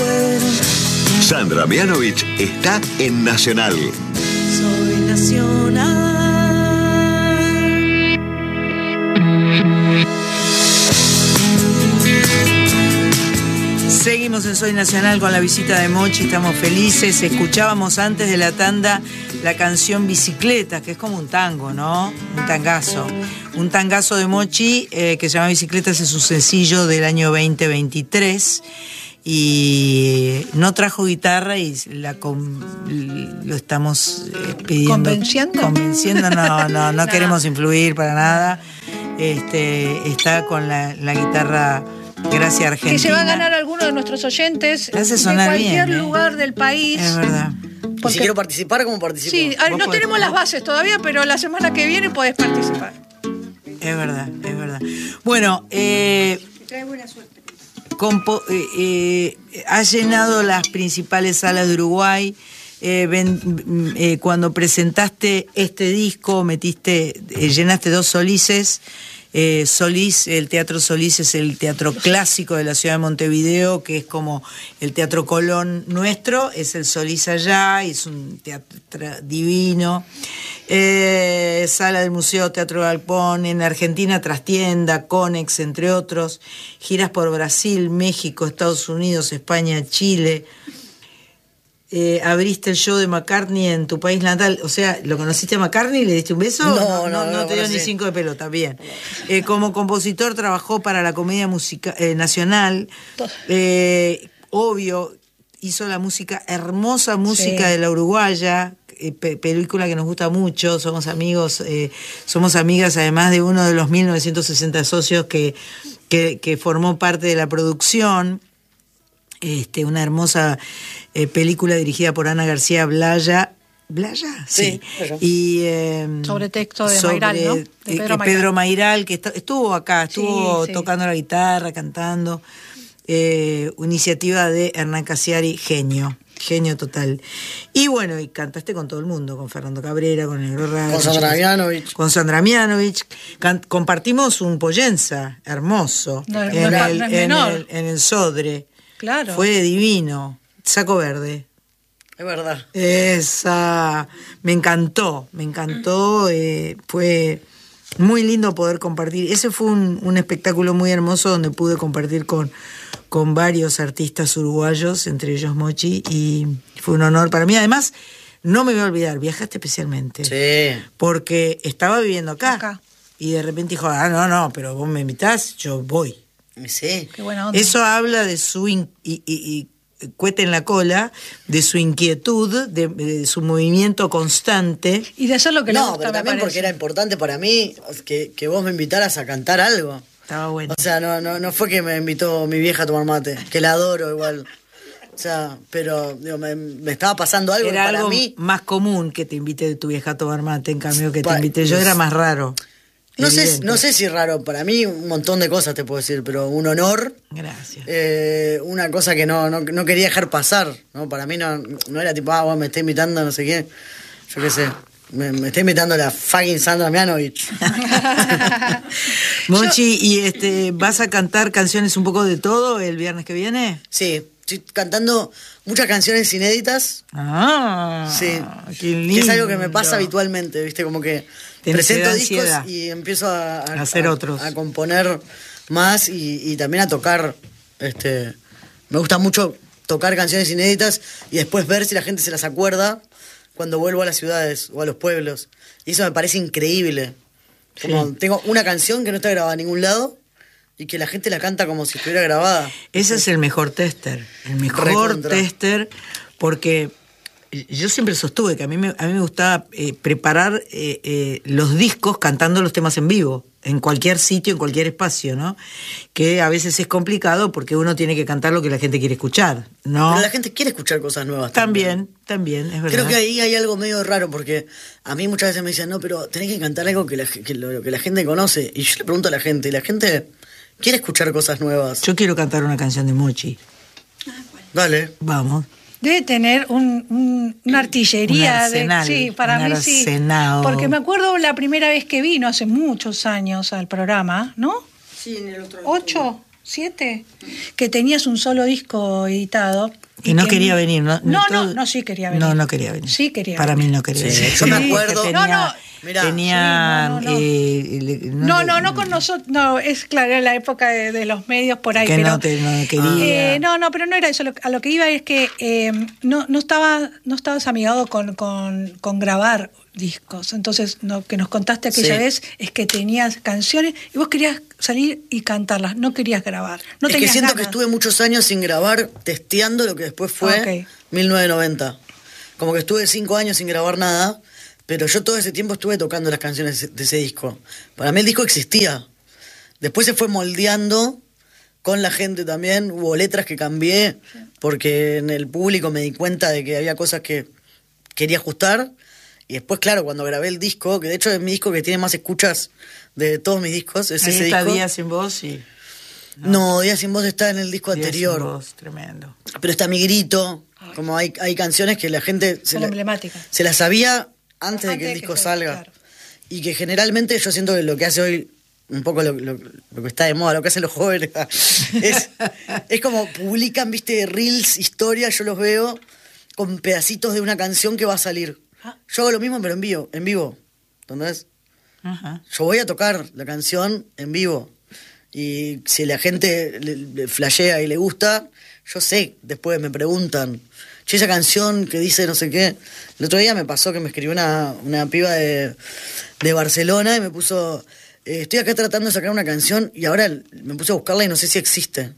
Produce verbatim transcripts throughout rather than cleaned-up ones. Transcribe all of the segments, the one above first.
Sandra Mianovich está en Nacional. Soy Nacional. Seguimos en Soy Nacional con la visita de Mochi, estamos felices. Escuchábamos antes de la tanda la canción Bicicleta, que es como un tango, ¿no? Un tangazo. Un tangazo de Mochi eh, que se llama Bicicletas, es un sencillo del año veinte veintitrés. Y no trajo guitarra y la con, lo estamos eh, pidiendo. ¿Convenciendo? Convenciendo, no, no, no queremos influir para nada. Este, está con la, la guitarra Gracia Argentina. Que se va a ganar alguno de nuestros oyentes de cualquier bien, lugar ¿eh? del país. Es verdad. Porque... Y si quiero participar, ¿cómo participo? Sí, no tenemos las bases todavía, pero la semana que viene podés participar. Es verdad, es verdad. Bueno, eh... trae buena suerte. Compo, eh, eh, ha llenado las principales salas de Uruguay. Eh, ven, eh, cuando presentaste este disco, metiste, eh, llenaste dos Solises. Eh, Solís, el Teatro Solís es el teatro clásico de la ciudad de Montevideo, que es como el Teatro Colón nuestro, es el Solís allá, y es un teatro divino. Eh, sala del Museo Teatro Galpón, en Argentina Trastienda, Conex, entre otros, giras por Brasil, México, Estados Unidos, España, Chile. Eh, abriste el show de McCartney en tu país natal, o sea, ¿lo conociste a McCartney y le diste un beso? No, no, no, no, no, no te dio ni cinco de pelota, bien. Eh, como compositor trabajó para la Comedia Musica, eh, Nacional, eh, obvio, hizo la música, hermosa música sí. de la uruguaya, eh, pe- película que nos gusta mucho, somos amigos, eh, somos amigas además de uno de los mil novecientos sesenta socios que, que, que formó parte de la producción. Este, una hermosa eh, película dirigida por Ana García Blaya. ¿Blaya? Sí. sí y, eh, sobre texto de sobre, Mayral, ¿no? De Pedro, eh, Mayral. Pedro Mayral, que está, estuvo acá, estuvo sí, sí. tocando la guitarra, cantando. Eh, iniciativa de Hernán Casiari, genio. Genio total. Y bueno, y cantaste con todo el mundo, con Fernando Cabrera, con el Negro Raro. Con Sandra Mianovich. Con Sandra Mianovich. Can- compartimos un Pollenza hermoso no, en, no, el, no es en, el, en el Sodre. Claro. Fue divino. Saco verde. Es verdad. Esa. Me encantó, me encantó. Eh, fue muy lindo poder compartir. Ese fue un, un espectáculo muy hermoso donde pude compartir con, con varios artistas uruguayos, entre ellos Mochi, y fue un honor para mí. Además, no me voy a olvidar, viajaste especialmente. Sí. Porque estaba viviendo acá. Acá. Y de repente dijo, ah, no, no, pero vos me invitás, yo voy. Sí. Qué buena onda. Eso habla de su in- y, y, y cuete en la cola, de su inquietud, de, de su movimiento constante. Y de hacer lo que no, le gusta, pero también me porque era importante para mí que, que vos me invitaras a cantar algo. Estaba bueno. O sea, no, no, no fue que me invitó mi vieja a tomar mate, que la adoro igual. O sea, pero digo, me, me estaba pasando algo era que para algo mí... más común que te invite tu vieja a tomar mate, en cambio que te Pa- invite yo era más raro. No sé, Evidente. no sé si raro, para mí un montón de cosas te puedo decir, pero un honor. Gracias. Eh, una cosa que no, no, no quería dejar pasar, ¿no? Para mí no, no era tipo, ah, bueno, me está invitando no sé qué, yo qué sé, me, me está invitando la fucking Sandra Mianovich. Mochi, ¿y este vas a cantar canciones un poco de todo el viernes que viene? Sí, estoy cantando muchas canciones inéditas. Ah, sí, qué lindo. Que es algo que me pasa habitualmente, ¿viste? Como que presento discos ansiedad. y empiezo a, a, a hacer a, otros. a componer más y, y también a tocar. Este, me gusta mucho tocar canciones inéditas y después ver si la gente se las acuerda cuando vuelvo a las ciudades o a los pueblos. Y eso me parece increíble. Como Sí. tengo una canción que no está grabada en ningún lado y que la gente la canta como si estuviera grabada. Ese es el mejor tester, el mejor Recontra. tester, porque yo siempre sostuve que a mí me, a mí me gustaba eh, preparar eh, eh, los discos cantando los temas en vivo, en cualquier sitio, en cualquier espacio, ¿no? Que a veces es complicado porque uno tiene que cantar lo que la gente quiere escuchar, ¿no? Pero la gente quiere escuchar cosas nuevas. También, también, es verdad. Creo que ahí hay algo medio raro porque a mí muchas veces me dicen, no, pero tenés que cantar algo que la, que lo, que la gente conoce. Y yo le pregunto a la gente, y la gente quiere escuchar cosas nuevas. Yo quiero cantar una canción de Mochi. Dale. Vamos. Debe tener un, un, una artillería. Un arsenal, de, sí, para un mí arsenado. sí. Porque me acuerdo la primera vez que vino, hace muchos años, al programa, ¿no? Sí, en el otro. ¿Ocho? siete, que tenías un solo disco editado. Y no quería venir, ¿no? No, todo- no, no, sí quería venir. No, no quería venir. Sí quería Para venir. mí no quería Sí, venir. yo me Sí, acuerdo- que No, tenía, no. Mirá. tenía, Sí, no, no, no. eh, le- No, no, no con nosotros, no, es claro, era la época de, de los medios por ahí, que pero... no te no quería. Eh, no, no, pero no era eso. Lo- a lo que iba es que eh, no, no, estaba, no estabas amigado con, con, con grabar discos. Entonces, lo que nos contaste aquella Sí. vez es que tenías canciones y vos querías salir y cantarlas, no querías grabar. No es que tenías siento que ganas. estuve muchos años sin grabar, testeando lo que después fue Ok. mil novecientos noventa. Como que estuve cinco años sin grabar nada, pero yo todo ese tiempo estuve tocando las canciones de ese disco. Para mí el disco existía. Después se fue moldeando con la gente también. Hubo letras que cambié porque en el público me di cuenta de que había cosas que quería ajustar. Y después, claro, cuando grabé el disco, que de hecho es mi disco que tiene más escuchas de todos mis discos, es Ahí ese está disco. Días sin voz y No, Días sin Voz está en el disco Días anterior. sin voz, tremendo. Pero está Mi Grito, como hay, hay canciones que la gente se, Son la- emblemáticas. se las sabía antes, de Antes que el de que disco salga, salga. claro. Y que generalmente yo siento que lo que hace hoy, un poco lo, lo- lo que está de moda, lo que hacen los jóvenes, es, es como publican, viste, reels, historias, yo los veo con pedacitos de una canción que va a salir. Ah. Yo hago lo mismo, pero en vivo, en vivo. ¿Entendés? Ajá. Yo voy a tocar la canción en vivo. Y si la gente le, le flashea y le gusta, yo sé, después me preguntan, che, esa canción que dice no sé qué. El otro día me pasó que me escribió una, una piba de, de Barcelona y me puso, eh, estoy acá tratando de sacar una canción y ahora me puse a buscarla y no sé si existe.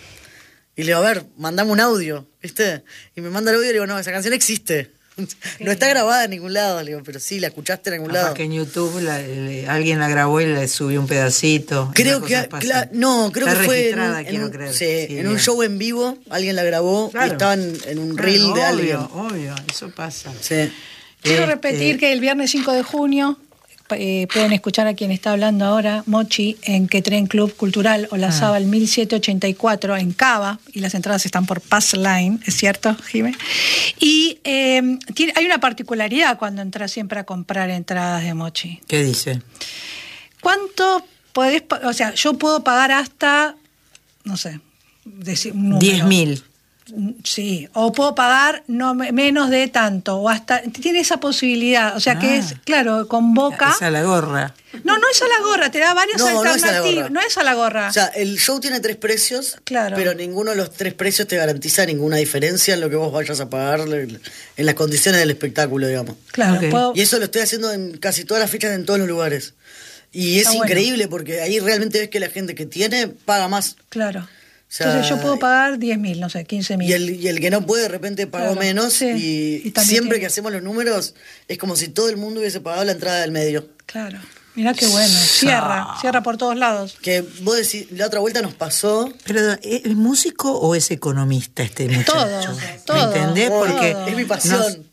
Y le digo, a ver, mandame un audio, ¿viste? Y me manda el audio y le digo, no, esa canción existe. No está grabada en ningún lado, le digo, pero sí, la escuchaste en algún Capaz lado. que en YouTube la- le- alguien la grabó y le subió un pedacito. Creo Esas que, cosas pasan. cla- no, creo Está que fue en, registrada, un- en quiero un, creer. sí, Sí, en un bien. show en vivo, alguien la grabó Claro. y estaba en, en un Claro, reel de obvio, alguien. obvio, eso pasa. Sí. Quiero Este, repetir que el viernes cinco de junio eh, pueden escuchar a quien está hablando ahora, Mochi, en Quetren Club Cultural o la Ah. Sábal mil setecientos ochenta y cuatro en Cava, y las entradas están por Pass Line, ¿es cierto, Jimé? Y eh, tiene, hay una particularidad cuando entras siempre a comprar entradas de Mochi. ¿Qué dice? ¿Cuánto podés, pa- o sea, yo puedo pagar hasta, no sé, decir un número. diez mil. Sí, o puedo pagar no me- menos de tanto, o hasta, tiene esa posibilidad, o sea que Ah. es, claro, convoca. Esa la gorra. No, no es a la gorra, te da varias No, no es a la alternativas, gorra. no es a la gorra. O sea, el show tiene tres precios, Claro. pero ninguno de los tres precios te garantiza ninguna diferencia en lo que vos vayas a pagar, en las condiciones del espectáculo, digamos. Claro, Ok. puedo- Y eso lo estoy haciendo en casi todas las fechas en todos los lugares. Y es Está bueno. increíble porque ahí realmente ves que la gente que tiene paga más. claro. sea, Entonces yo puedo pagar diez mil, no sé, quince mil. Y el, y el que no puede de repente pagó Claro, menos sí. y, Y también siempre tiene- que hacemos los números es como si todo el mundo hubiese pagado la entrada del medio. Claro, mirá qué bueno, cierra, cierra por todos lados. Que vos decís, la otra vuelta nos pasó. Pero, ¿es músico o es economista este muchacho? Todo, ¿Me todo, entendés? todo. Porque Es mi pasión.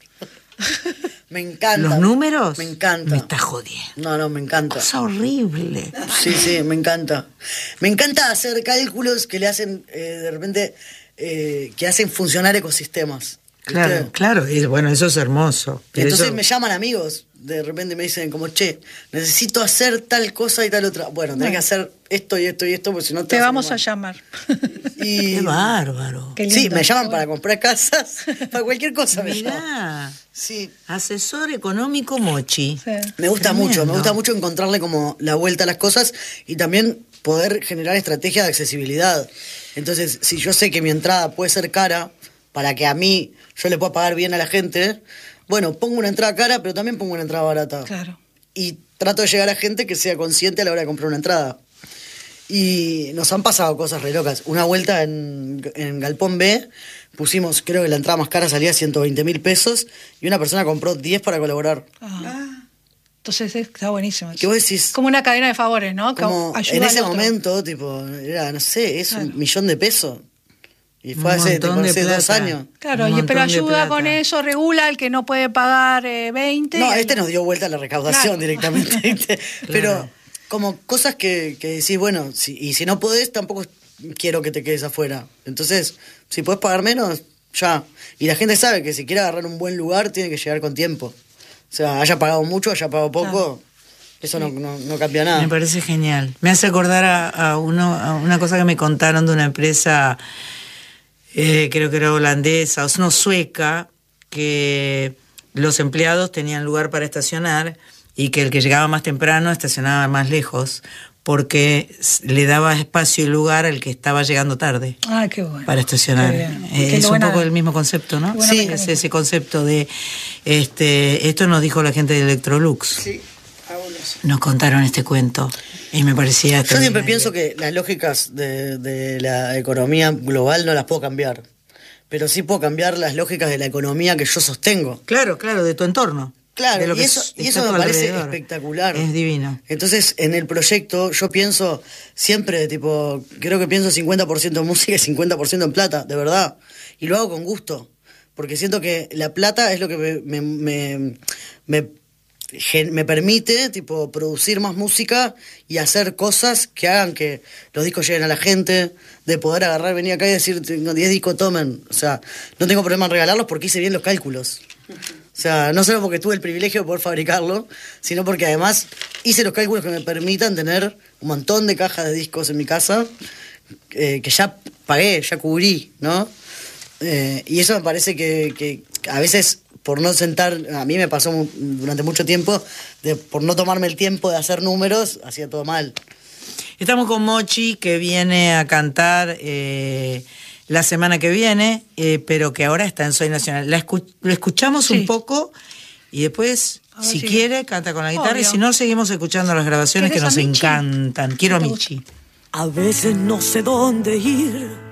Me encanta. los números Me encanta. me está jodiendo. No, no, me encanta. Cosa horrible. Sí, sí, me encanta. Me encanta hacer cálculos que le hacen, eh, de repente, eh, que hacen funcionar ecosistemas. ¿viste? Claro, claro. y bueno, eso es hermoso. Y Pero entonces eso- me llaman amigos, de repente me dicen como, che, necesito hacer tal cosa y tal otra. Bueno, tenés que hacer esto y esto y esto, porque si no te Te vas vamos a mal. llamar. Y, Qué bárbaro. Qué sí, lindo. me llaman para comprar casas, para cualquier cosa me llaman. Mirá, Sí. asesor económico Mochi. Sí. Me gusta Tremendo. mucho, me gusta mucho encontrarle como la vuelta a las cosas y también poder generar estrategias de accesibilidad. Entonces, si yo sé que mi entrada puede ser cara, para que a mí yo le pueda pagar bien a la gente, bueno, pongo una entrada cara, pero también pongo una entrada barata. Claro. Y trato de llegar a gente que sea consciente a la hora de comprar una entrada. Y nos han pasado cosas re locas. Una vuelta en, en Galpón B, pusimos, creo que la entrada más cara salía ciento veinte mil pesos y una persona compró diez para colaborar. Ah. Entonces está buenísimo. ¿Qué vos decís? Como una cadena de favores, ¿no? Como ayuda en al ese otro. momento, tipo, era, no sé, es Claro. un millón de pesos. Y fue Un hace, tipo, montón de hace dos plata. años. Claro, Un y, pero montón de ayuda plata. con eso, regula al que no puede pagar eh, veinte. No, y al- este nos dio vuelta a la recaudación Claro. directamente. ¿viste? Pero como cosas que, que decís, bueno, si, y si no podés, tampoco quiero que te quedes afuera. Entonces, si podés pagar menos, ya. Y la gente sabe que si quiere agarrar un buen lugar, tiene que llegar con tiempo. O sea, haya pagado mucho, haya pagado poco, Claro. Eso no, no, no cambia nada. Me parece genial. Me hace acordar a, a, uno, a una cosa que me contaron de una empresa, eh, creo que era holandesa, o no, sueca, que los empleados tenían lugar para estacionar y que el que llegaba más temprano estacionaba más lejos, porque le daba espacio y lugar al que estaba llegando tarde. Ah, qué bueno. Para estacionar. Qué Eh, Qué es buena, un poco el mismo concepto, ¿no? Sí, es ese concepto de este esto nos dijo la gente de Electrolux. Sí. Nos contaron este cuento y me parecía Yo siempre pienso que las lógicas de, de la economía global no las puedo cambiar, pero sí puedo cambiar las lógicas de la economía que yo sostengo. Claro, claro, de tu entorno. Claro, de lo y que eso, es- y está eso a me tu parece alrededor. espectacular. Es divino. Entonces, en el proyecto yo pienso siempre, tipo, creo que pienso cincuenta por ciento en música y cincuenta por ciento en plata, de verdad. Y lo hago con gusto, porque siento que la plata es lo que me, me, me, me, gen- me permite, tipo, producir más música y hacer cosas que hagan que los discos lleguen a la gente, de poder agarrar, venir acá y decir, tengo diez discos, tomen. O sea, no tengo problema en regalarlos porque hice bien los cálculos. O sea, no solo porque tuve el privilegio de poder fabricarlo, sino porque además hice los cálculos que me permitan tener un montón de cajas de discos en mi casa, eh, que ya pagué, ya cubrí, ¿no? Eh, y eso me parece que, que a veces, por no sentar, a mí me pasó mu- durante mucho tiempo, de, por no tomarme el tiempo de hacer números, hacía todo mal. Estamos con Mochi, que viene a cantar eh, la semana que viene, eh, pero que ahora está en Soy Nacional. La escu- lo escuchamos Sí. un poco y después, A ver si si- quiere, canta con la guitarra. Obvio. Y si no, seguimos escuchando las grabaciones que ¿Querés nos a Michi? encantan. Quiero a ¿Te gusta? Michi. A veces no sé dónde ir,